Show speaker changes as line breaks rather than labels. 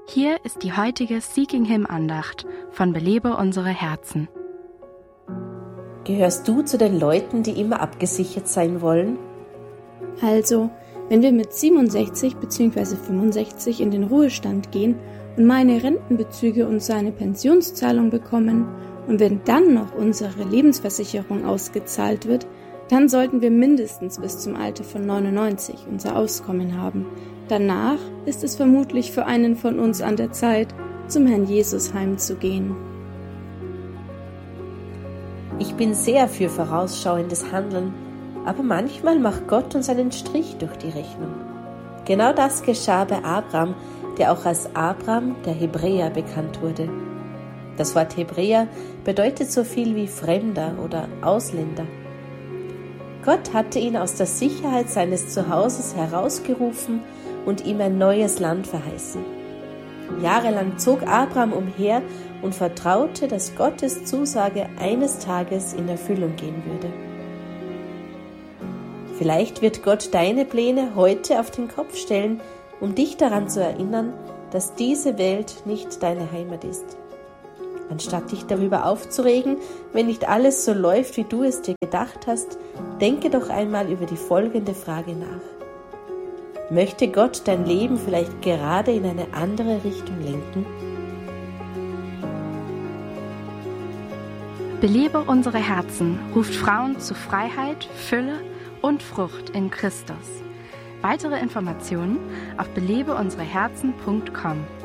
Hier ist die heutige Seeking Him Andacht von Belebe unsere Herzen.
Gehörst du zu den Leuten, die immer abgesichert sein wollen?
Also, wenn wir mit 67 bzw. 65 in den Ruhestand gehen und meine Rentenbezüge und seine Pensionszahlung bekommen und wenn dann noch unsere Lebensversicherung ausgezahlt wird, dann sollten wir mindestens bis zum Alter von 99 unser Auskommen haben. Danach ist es vermutlich für einen von uns an der Zeit, zum Herrn Jesus heimzugehen.
Ich bin sehr für vorausschauendes Handeln, aber manchmal macht Gott uns einen Strich durch die Rechnung. Genau das geschah bei Abraham, der auch als Abram der Hebräer bekannt wurde. Das Wort Hebräer bedeutet so viel wie Fremder oder Ausländer. Gott hatte ihn aus der Sicherheit seines Zuhauses herausgerufen und ihm ein neues Land verheißen. Jahrelang zog Abraham umher und vertraute, dass Gottes Zusage eines Tages in Erfüllung gehen würde. Vielleicht wird Gott deine Pläne heute auf den Kopf stellen, um dich daran zu erinnern, dass diese Welt nicht deine Heimat ist. Anstatt dich darüber aufzuregen, wenn nicht alles so läuft, wie du es dir gedacht hast, denke doch einmal über die folgende Frage nach. Möchte Gott dein Leben vielleicht gerade in eine andere Richtung lenken?
Belebe unsere Herzen ruft Frauen zu Freiheit, Fülle und Frucht in Christus. Weitere Informationen auf belebeunsereherzen.com.